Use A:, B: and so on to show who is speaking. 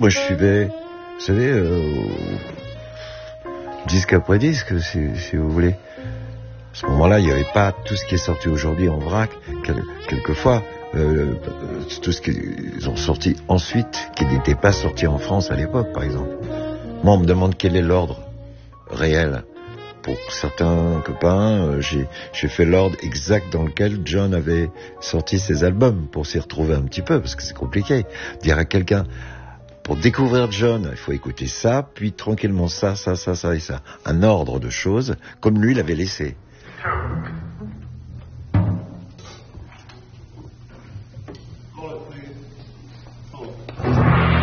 A: moi je suivais, vous savez, disque après disque, si vous voulez. À ce moment-là, il n'y avait pas tout ce qui est sorti aujourd'hui en vrac. Quelquefois, tout ce qu'ils ont sorti ensuite, qui n'était pas sorti en France à l'époque, par exemple. Moi, on me demande quel est l'ordre réel. Pour certains copains, j'ai fait l'ordre exact dans lequel John avait sorti ses albums, pour s'y retrouver un petit peu, parce que c'est compliqué. Dire à quelqu'un, pour découvrir John, il faut écouter ça, puis tranquillement ça et ça. Un ordre de choses, comme lui l'avait laissé.